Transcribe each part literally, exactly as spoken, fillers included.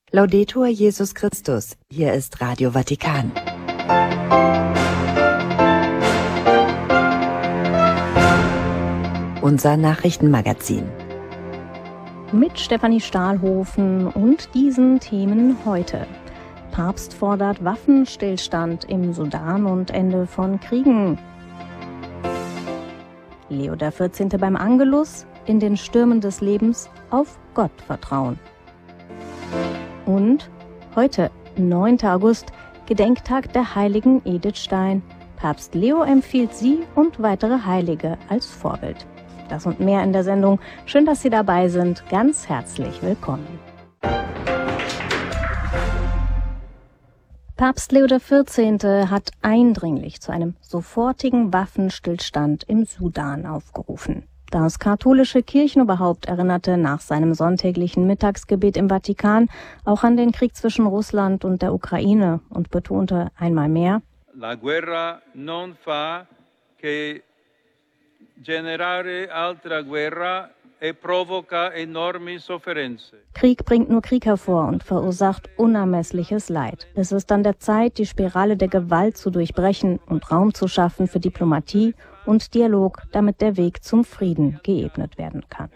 Laudetur Jesus Christus. Hier ist Radio Vatikan. Unser Nachrichtenmagazin. Mit Stefanie Stahlhofen und diesen Themen heute. Papst fordert Waffenstillstand im Sudan und Ende von Kriegen. Leo der vierzehnte beim Angelus, in den Stürmen des Lebens auf Gott vertrauen. Und heute, neunter August, Gedenktag der heiligen Edith Stein. Papst Leo empfiehlt sie und weitere Heilige als Vorbild. Das und mehr in der Sendung. Schön, dass Sie dabei sind. Ganz herzlich willkommen. Papst Leo der vierzehnte hat eindringlich zu einem sofortigen Waffenstillstand im Sudan aufgerufen. Das katholische Kirchenoberhaupt erinnerte nach seinem sonntäglichen Mittagsgebet im Vatikan auch an den Krieg zwischen Russland und der Ukraine und betonte einmal mehr: La guerra non fa che generare altra guerra e provoca enormi sofferenze. Krieg bringt nur Krieg hervor und verursacht unermessliches Leid. Es ist an der Zeit, die Spirale der Gewalt zu durchbrechen und Raum zu schaffen für Diplomatie und Dialog, damit der Weg zum Frieden geebnet werden kann.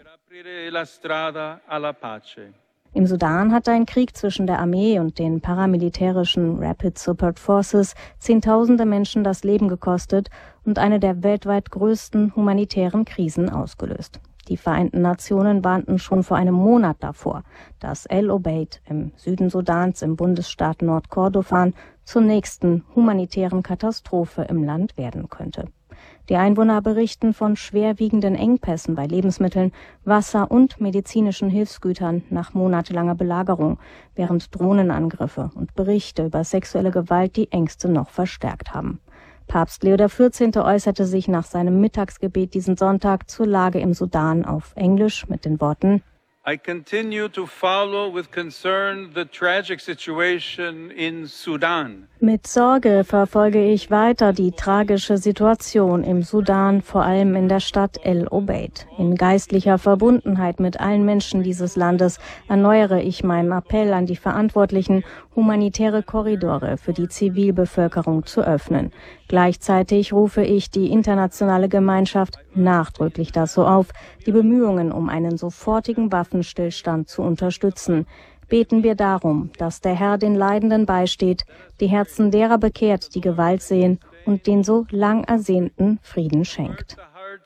Im Sudan hat ein Krieg zwischen der Armee und den paramilitärischen Rapid Support Forces Zehntausende Menschen das Leben gekostet und eine der weltweit größten humanitären Krisen ausgelöst. Die Vereinten Nationen warnten schon vor einem Monat davor, dass El Obeid im Süden Sudans im Bundesstaat Nordkordofan zur nächsten humanitären Katastrophe im Land werden könnte. Die Einwohner berichten von schwerwiegenden Engpässen bei Lebensmitteln, Wasser und medizinischen Hilfsgütern nach monatelanger Belagerung, während Drohnenangriffe und Berichte über sexuelle Gewalt die Ängste noch verstärkt haben. Papst Leo der vierzehnte äußerte sich nach seinem Mittagsgebet diesen Sonntag zur Lage im Sudan auf Englisch mit den Worten: I continue to follow with concern the tragic situation in Sudan. Mit Sorge verfolge ich weiter die tragische Situation im Sudan, vor allem in der Stadt El Obeid. In geistlicher Verbundenheit mit allen Menschen dieses Landes erneuere ich meinen Appell an die Verantwortlichen, humanitäre Korridore für die Zivilbevölkerung zu öffnen. Gleichzeitig rufe ich die internationale Gemeinschaft nachdrücklich dazu auf, die Bemühungen um einen sofortigen Waffenstillstand zu unterstützen. Beten wir darum, dass der Herr den Leidenden beisteht, die Herzen derer bekehrt, die Gewalt sehen und den so lang ersehnten Frieden schenkt.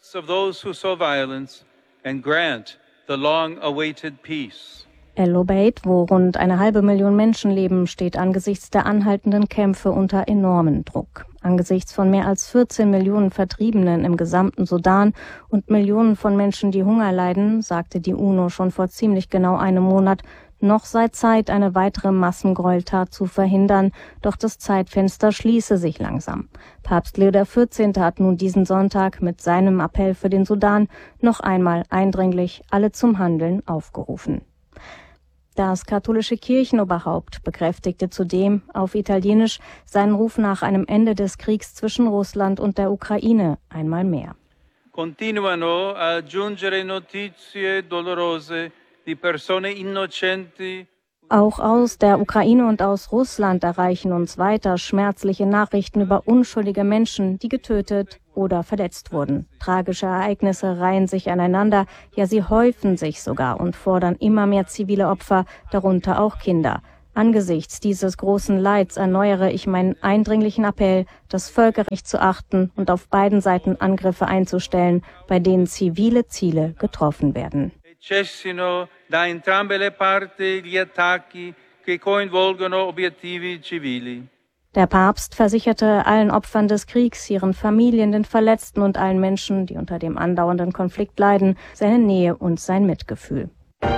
El Obeid, wo rund eine halbe Million Menschen leben, steht angesichts der anhaltenden Kämpfe unter enormem Druck. Angesichts von mehr als vierzehn Millionen Vertriebenen im gesamten Sudan und Millionen von Menschen, die Hunger leiden, sagte die UNO schon vor ziemlich genau einem Monat, noch sei Zeit, eine weitere Massengräueltat zu verhindern, doch das Zeitfenster schließe sich langsam. Papst Leo der vierzehnte hat nun diesen Sonntag mit seinem Appell für den Sudan noch einmal eindringlich alle zum Handeln aufgerufen. Das katholische Kirchenoberhaupt bekräftigte zudem auf Italienisch seinen Ruf nach einem Ende des Kriegs zwischen Russland und der Ukraine einmal mehr. Continuano a giungere notizie dolorose di persone innocenti. Auch aus der Ukraine und aus Russland erreichen uns weiter schmerzliche Nachrichten über unschuldige Menschen, die getötet oder verletzt wurden. Tragische Ereignisse reihen sich aneinander, ja sie häufen sich sogar und fordern immer mehr zivile Opfer, darunter auch Kinder. Angesichts dieses großen Leids erneuere ich meinen eindringlichen Appell, das Völkerrecht zu achten und auf beiden Seiten Angriffe einzustellen, bei denen zivile Ziele getroffen werden. Cessino da entrambe le parti gli attacchi che coinvolgono obiettivi civili. Der Papst versicherte allen Opfern des Kriegs, ihren Familien, den Verletzten und allen Menschen, die unter dem andauernden Konflikt leiden, seine Nähe und sein Mitgefühl.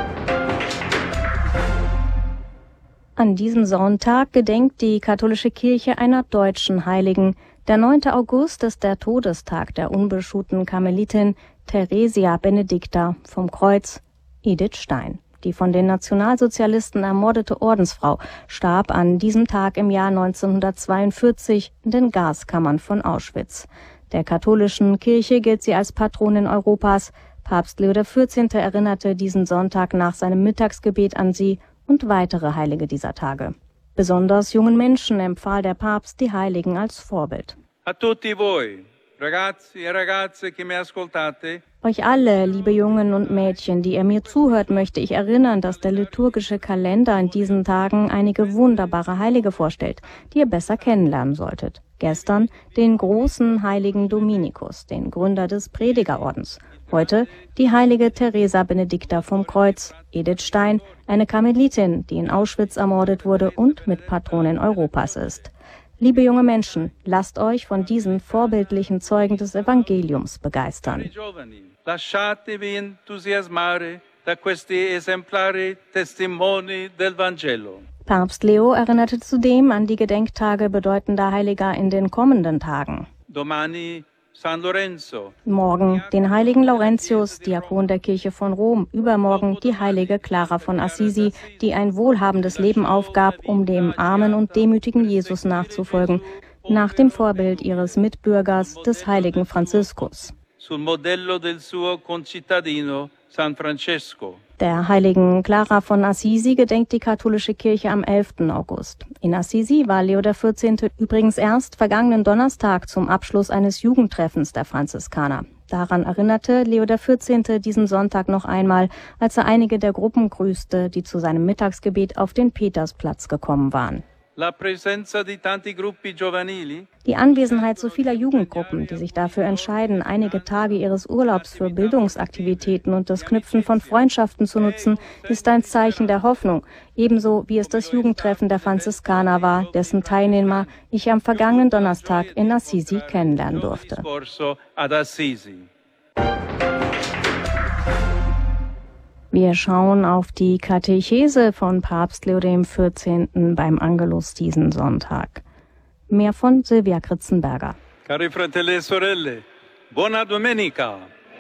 An diesem Sonntag gedenkt die katholische Kirche einer deutschen Heiligen. Der neunte August ist der Todestag der unbeschuhten Karmelitin Theresia Benedicta vom Kreuz, Edith Stein. Die von den Nationalsozialisten ermordete Ordensfrau starb an diesem Tag im Jahr neunzehnhundertzweiundvierzig in den Gaskammern von Auschwitz. Der katholischen Kirche gilt sie als Patronin Europas. Papst Leo der vierzehnte erinnerte diesen Sonntag nach seinem Mittagsgebet an sie und weitere Heilige dieser Tage. Besonders jungen Menschen empfahl der Papst die Heiligen als Vorbild. A tutti voi, ragazzi e ragazze che mi ascoltate, Euch alle, liebe Jungen und Mädchen, die ihr mir zuhört, möchte ich erinnern, dass der liturgische Kalender in diesen Tagen einige wunderbare Heilige vorstellt, die ihr besser kennenlernen solltet. Gestern den großen heiligen Dominikus, den Gründer des Predigerordens. Heute die heilige Teresa Benedicta vom Kreuz, Edith Stein, eine Karmelitin, die in Auschwitz ermordet wurde und Mitpatronin Europas ist. Liebe junge Menschen, lasst euch von diesen vorbildlichen Zeugen des Evangeliums begeistern. giovani, lasciatevi entusiasmare da questi esemplari testimoni del Vangelo. Papst Leo erinnerte zudem an die Gedenktage bedeutender Heiliger in den kommenden Tagen. Domani San Lorenzo, Morgen den heiligen Laurentius, Diakon der Kirche von Rom, übermorgen die heilige Clara von Assisi, die ein wohlhabendes Leben aufgab, um dem armen und demütigen Jesus nachzufolgen, nach dem Vorbild ihres Mitbürgers, des heiligen Franziskus. sul modello del suo concittadino San Francesco. Der heiligen Clara von Assisi gedenkt die katholische Kirche am elften August. In Assisi war Leo der vierzehnte übrigens erst vergangenen Donnerstag zum Abschluss eines Jugendtreffens der Franziskaner. Daran erinnerte Leo der vierzehnte diesen Sonntag noch einmal, als er einige der Gruppen grüßte, die zu seinem Mittagsgebet auf den Petersplatz gekommen waren. La presenza di tanti gruppi giovanili Die Anwesenheit so vieler Jugendgruppen, die sich dafür entscheiden, einige Tage ihres Urlaubs für Bildungsaktivitäten und das Knüpfen von Freundschaften zu nutzen, ist ein Zeichen der Hoffnung, ebenso wie es das Jugendtreffen der Franziskaner war, dessen Teilnehmer ich am vergangenen Donnerstag in Assisi kennenlernen durfte. scorso ad Assisi. Wir schauen auf die Katechese von Papst Leo der vierzehnte beim Angelus diesen Sonntag. Mehr von Silvia Kritzenberger. Cari fratelli e sorelle, buona domenica.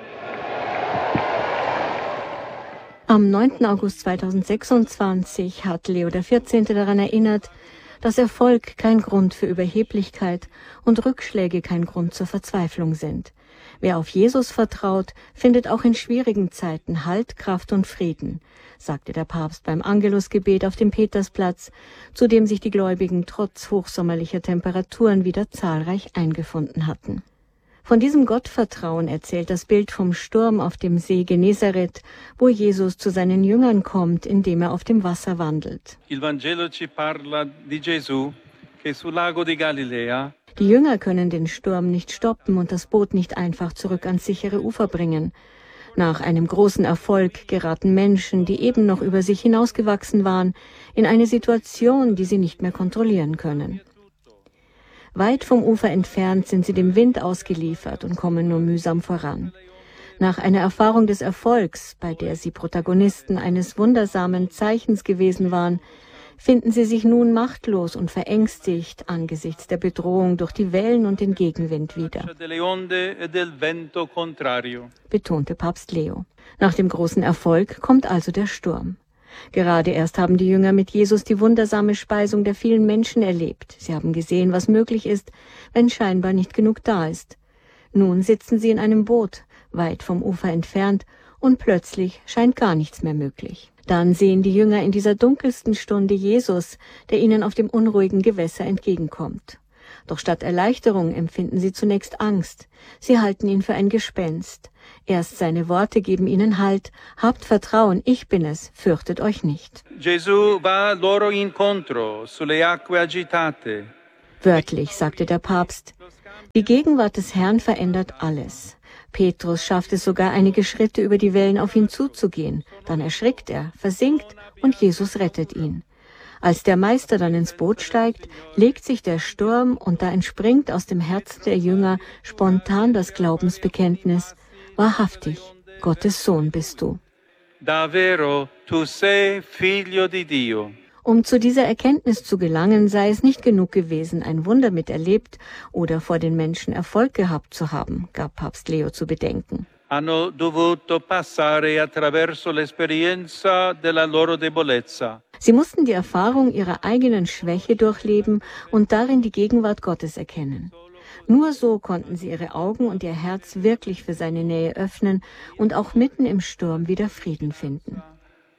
Am neunten August zweitausendsechsundzwanzig hat Leo der vierzehnte daran erinnert, dass Erfolg kein Grund für Überheblichkeit und Rückschläge kein Grund zur Verzweiflung sind. Wer auf Jesus vertraut, findet auch in schwierigen Zeiten Halt, Kraft und Frieden, sagte der Papst beim Angelusgebet auf dem Petersplatz, zu dem sich die Gläubigen trotz hochsommerlicher Temperaturen wieder zahlreich eingefunden hatten. Von diesem Gottvertrauen erzählt das Bild vom Sturm auf dem See Genezareth, wo Jesus zu seinen Jüngern kommt, indem er auf dem Wasser wandelt. Il Vangelo ci parla di Gesù che sul lago di Galilea Die Jünger können den Sturm nicht stoppen und das Boot nicht einfach zurück ans sichere Ufer bringen. Nach einem großen Erfolg geraten Menschen, die eben noch über sich hinausgewachsen waren, in eine Situation, die sie nicht mehr kontrollieren können. Weit vom Ufer entfernt sind sie dem Wind ausgeliefert und kommen nur mühsam voran. Nach einer Erfahrung des Erfolgs, bei der sie Protagonisten eines wundersamen Zeichens gewesen waren, finden sie sich nun machtlos und verängstigt angesichts der Bedrohung durch die Wellen und den Gegenwind wieder, delle onde e del vento contrario. betonte Papst Leo. Nach dem großen Erfolg kommt also der Sturm. Gerade erst haben die Jünger mit Jesus die wundersame Speisung der vielen Menschen erlebt. Sie haben gesehen, was möglich ist, wenn scheinbar nicht genug da ist. Nun sitzen sie in einem Boot, weit vom Ufer entfernt, und plötzlich scheint gar nichts mehr möglich. Dann sehen die Jünger in dieser dunkelsten Stunde Jesus, der ihnen auf dem unruhigen Gewässer entgegenkommt. Doch statt Erleichterung empfinden sie zunächst Angst. Sie halten ihn für ein Gespenst. Erst seine Worte geben ihnen Halt. Habt Vertrauen, ich bin es, fürchtet euch nicht. Gesù va loro incontro sulle acque agitate. Wörtlich, sagte der Papst, die Gegenwart des Herrn verändert alles. Petrus schafft es sogar, einige Schritte über die Wellen auf ihn zuzugehen. Dann erschrickt er, versinkt und Jesus rettet ihn. Als der Meister dann ins Boot steigt, legt sich der Sturm und da entspringt aus dem Herzen der Jünger spontan das Glaubensbekenntnis: Wahrhaftig, Gottes Sohn bist du. Davvero, tu sei figlio di Dio. Um zu dieser Erkenntnis zu gelangen, sei es nicht genug gewesen, ein Wunder miterlebt oder vor den Menschen Erfolg gehabt zu haben, gab Papst Leo zu bedenken. Hanno dovuto passare attraverso l'esperienza della loro debolezza. Sie mussten die Erfahrung ihrer eigenen Schwäche durchleben und darin die Gegenwart Gottes erkennen. Nur so konnten sie ihre Augen und ihr Herz wirklich für seine Nähe öffnen und auch mitten im Sturm wieder Frieden finden.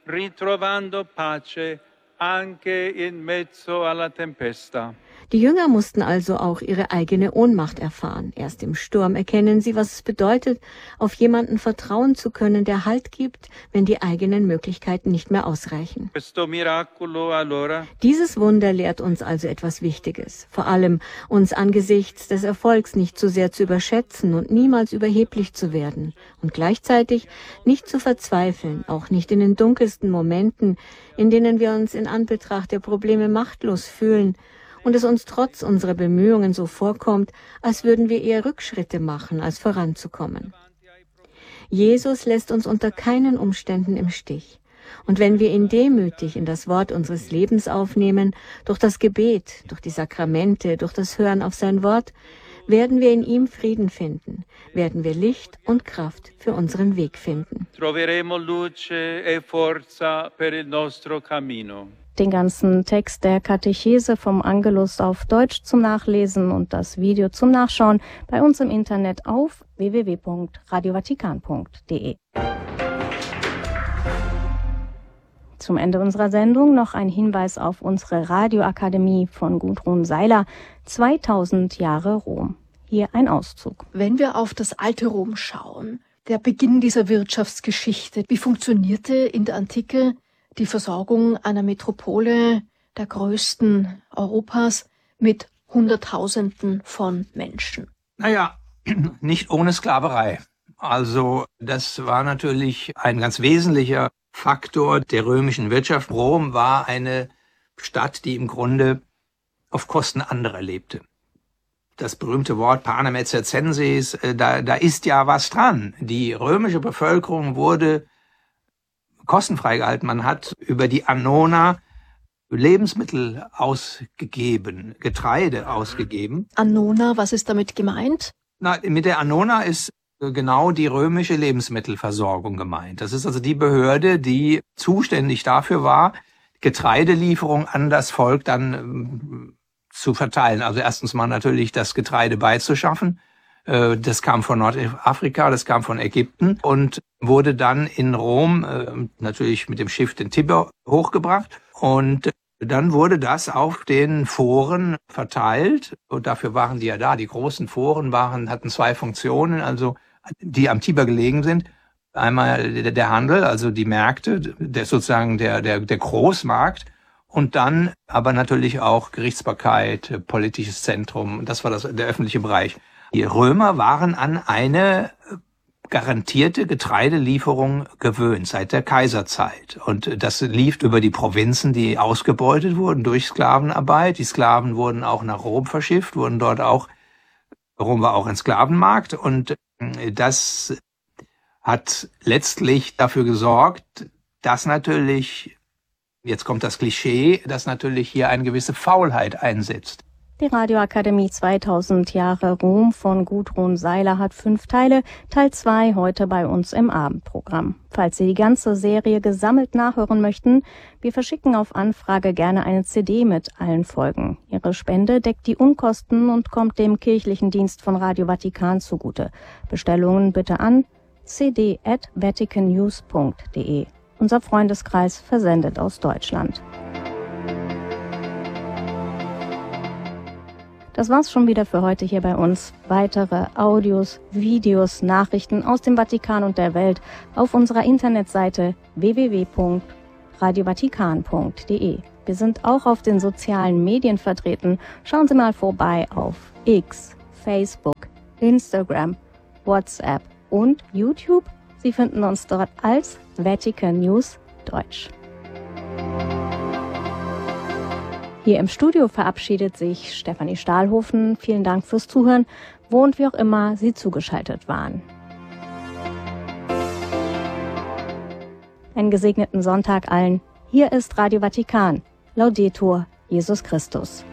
ritrovando pace anche in mezzo alla tempesta. Die Jünger mussten also auch ihre eigene Ohnmacht erfahren. Erst im Sturm erkennen sie, was es bedeutet, auf jemanden vertrauen zu können, der Halt gibt, wenn die eigenen Möglichkeiten nicht mehr ausreichen. Questo miracolo allora Dieses Wunder lehrt uns also etwas Wichtiges. Vor allem, uns angesichts des Erfolgs nicht zu sehr zu überschätzen und niemals überheblich zu werden. Und gleichzeitig nicht zu verzweifeln, auch nicht in den dunkelsten Momenten, in denen wir uns in Anbetracht der Probleme machtlos fühlen, und es uns trotz unserer Bemühungen so vorkommt, als würden wir eher Rückschritte machen, als voranzukommen. Jesus lässt uns unter keinen Umständen im Stich. Und wenn wir ihn demütig in das Wort unseres Lebens aufnehmen, durch das Gebet, durch die Sakramente, durch das Hören auf sein Wort, werden wir in ihm Frieden finden, werden wir Licht und Kraft für unseren Weg finden. troveremo luce e forza per il nostro cammino. Den ganzen Text der Katechese vom Angelus auf Deutsch zum Nachlesen und das Video zum Nachschauen bei uns im Internet auf w w w punkt radio vatikan punkt d e. Zum Ende unserer Sendung noch ein Hinweis auf unsere Radioakademie von Gudrun Seiler, zweitausend Jahre Rom. Hier ein Auszug. Wenn wir auf das alte Rom schauen, der Beginn dieser Wirtschaftsgeschichte, wie funktionierte in der Antike die Versorgung einer Metropole, der größten Europas, mit Hunderttausenden von Menschen? Naja, nicht ohne Sklaverei. Also das war natürlich ein ganz wesentlicher Faktor der römischen Wirtschaft. Rom war eine Stadt, die im Grunde auf Kosten anderer lebte. Das berühmte Wort panem et circenses, da, da ist ja was dran. Die römische Bevölkerung wurde kostenfrei gehalten. Man hat über die Annona Lebensmittel ausgegeben, Getreide ausgegeben. Annona, was ist damit gemeint? Na, mit der Annona ist genau die römische Lebensmittelversorgung gemeint. Das ist also die Behörde, die zuständig dafür war, Getreidelieferung an das Volk dann ähm, zu verteilen. Also erstens mal natürlich das Getreide beizuschaffen. Das kam von Nordafrika, das kam von Ägypten und wurde dann in Rom äh, natürlich mit dem Schiff den Tiber hochgebracht. Und dann wurde das auf den Foren verteilt. Und dafür waren die ja da. Die großen Foren waren, hatten zwei Funktionen, also die am Tiber gelegen sind. Einmal der, der Handel, also die Märkte, der sozusagen der, der, der Großmarkt. Und dann aber natürlich auch Gerichtsbarkeit, politisches Zentrum. Das war das, der öffentliche Bereich. Die Römer waren an eine garantierte Getreidelieferung gewöhnt seit der Kaiserzeit. Und das lief über die Provinzen, die ausgebeutet wurden durch Sklavenarbeit. Die Sklaven wurden auch nach Rom verschifft, wurden dort auch, Rom war auch ein Sklavenmarkt. Und das hat letztlich dafür gesorgt, dass natürlich, jetzt kommt das Klischee, dass natürlich hier eine gewisse Faulheit einsetzt. Die Radioakademie zweitausend Jahre Rom von Gudrun Seiler hat fünf Teile, Teil zwei heute bei uns im Abendprogramm. Falls Sie die ganze Serie gesammelt nachhören möchten, wir verschicken auf Anfrage gerne eine C D mit allen Folgen. Ihre Spende deckt die Unkosten und kommt dem kirchlichen Dienst von Radio Vatikan zugute. Bestellungen bitte an c d at vatican news punkt d e. Unser Freundeskreis versendet aus Deutschland. Das war's schon wieder für heute hier bei uns. Weitere Audios, Videos, Nachrichten aus dem Vatikan und der Welt auf unserer Internetseite w w w punkt radio vatikan punkt d e. Wir sind auch auf den sozialen Medien vertreten. Schauen Sie mal vorbei auf X, Facebook, Instagram, WhatsApp und YouTube. Sie finden uns dort als Vatican News Deutsch. Hier im Studio verabschiedet sich Stefanie Stahlhofen. Vielen Dank fürs Zuhören, wo und wie auch immer Sie zugeschaltet waren. Einen gesegneten Sonntag allen. Hier ist Radio Vatikan. Laudetur Jesus Christus.